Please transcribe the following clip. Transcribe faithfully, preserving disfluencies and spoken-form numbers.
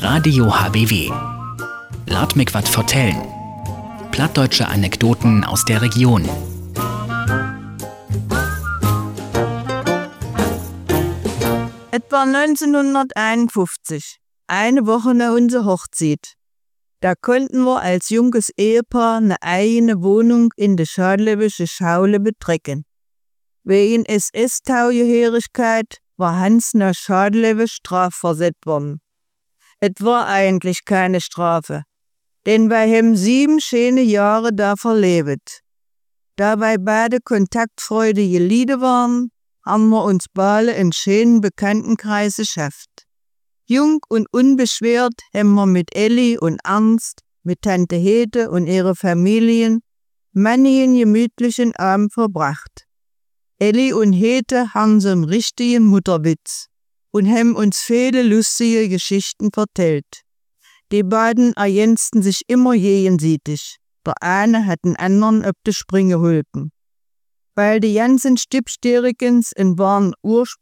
Radio H B W. Lad mich wat vertellen. Plattdeutsche Anekdoten aus der Region. Es war neunzehnhunderteinundfünfzig, eine Woche nach unserer Hochzeit. Da konnten wir als junges Ehepaar eine eigene Wohnung in der Schadlewischen Schaule betrecken. Wegen S S-Taugehörigkeit war Hans nach Schadlewe strafversetzt worden. Es war eigentlich keine Strafe, denn wir haben sieben schöne Jahre da verlebt. Da wir beide kontaktfreudige Lieder waren, haben wir uns beide in schönen Bekanntenkreis geschafft. Jung und unbeschwert haben wir mit Elli und Ernst, mit Tante Hete und ihre Familien manchen gemütlichen Abend verbracht. Elli und Hete haben so einen richtigen Mutterwitz und haben uns viele lustige Geschichten erzählt. Die beiden ergänzten sich immer gegenseitig. Der eine hat den anderen auf die Sprünge geholfen. Weil die ganzen Stippstärkens in wahren